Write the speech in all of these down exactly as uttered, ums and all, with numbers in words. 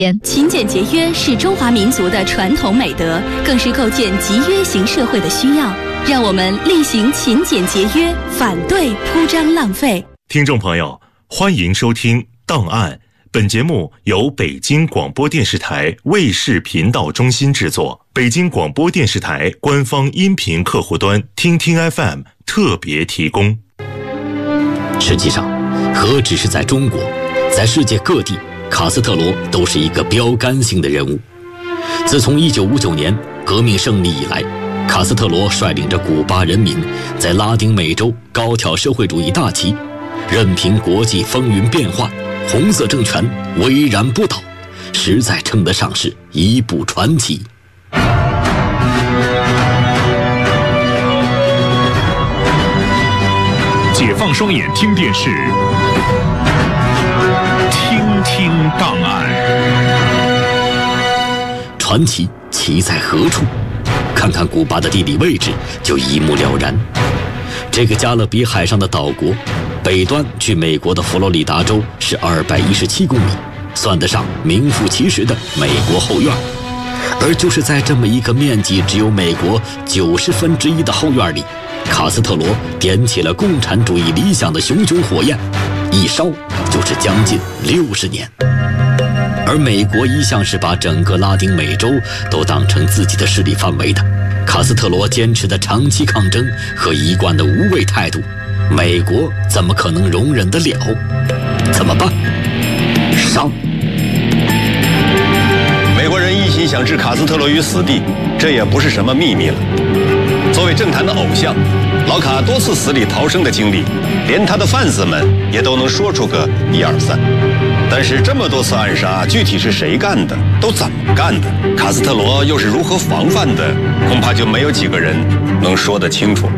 勤俭节约是中华民族的传统美德，更是构建集约型社会的需要。让我们力行勤俭节约，反对铺张浪费。 听众朋友，欢迎收听《档案》，本节目由北京广播电视台卫视频道中心制作，北京广播电视台官方音频客户端听听 F M 特别提供。 实际上，何止是在中国，在世界各地，卡斯特罗都是一个标杆性的人物。自从一九五九年革命胜利以来，卡斯特罗率领着古巴人民在拉丁美洲高挑社会主义大旗，任凭国际风云变幻，红色政权巍然不倒，实在称得上是一部传奇。 解放双眼听电视，听听档案。 传奇其在何处？看看古巴的地理位置就一目了然。这个加勒比海上的岛国，北端距美国的佛罗里达州是二百一十七公里，算得上名副其实的美国后院。而就是在这么一个面积只有美国九十分之一的后院里，卡斯特罗点起了共产主义理想的熊熊火焰，一烧就是将近六十年。而美国一向是把整个拉丁美洲都当成自己的势力范围的，卡斯特罗坚持的长期抗争和一贯的无畏态度，美国怎么可能容忍得了？怎么办？烧！ 美国人一心想置卡斯特罗于死地，这也不是什么秘密了。作为政坛的偶像，老卡多次死里逃生的经历，连他的 fans 们也都能说出个一二三。但是这么多次暗杀，具体是谁干的，都怎么干的，卡斯特罗又是如何防范的，恐怕就没有几个人能说得清楚。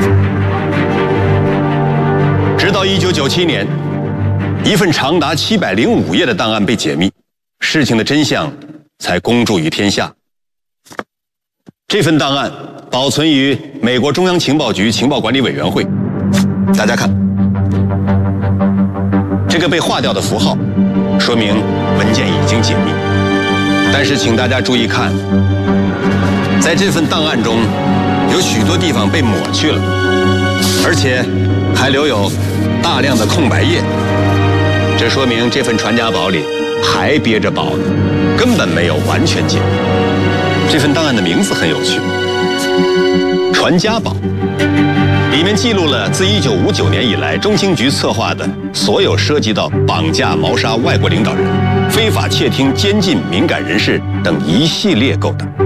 直到一九九七年，一份长达七百零五页的档案被解密，事情的真相才公诸于天下。这份档案保存于美国中央情报局情报管理委员会。大家看，这个被划掉的符号，说明文件已经解密。但是请大家注意看，在这份档案中，有许多地方被抹去了，而且还留有大量的空白页。这说明这份传家宝里还憋着宝呢，根本没有完全解密。这份档案的名字很有趣，传家宝，里面记录了自一九五九年以来中情局策划的所有涉及到绑架、谋杀外国领导人、非法窃听、监禁敏感人士等一系列勾当。